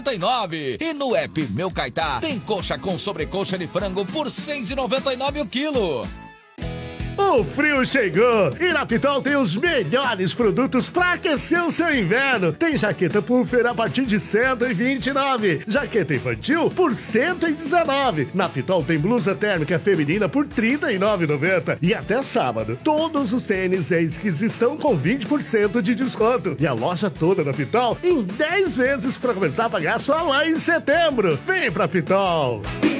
E no app Meu Caetá tem coxa com sobrecoxa de frango por R$ 6,99 o quilo. O frio chegou e na Pitol tem os melhores produtos para aquecer o seu inverno. Tem jaqueta puffer a partir de R$ 129, jaqueta infantil por R$ 119. Na Pitol tem blusa térmica feminina por R$ 39,90. E até sábado, todos os tênis Esquis estão com 20% de desconto. E a loja toda da Pitol em 10 vezes para começar a pagar só lá em setembro. Vem pra Pitol!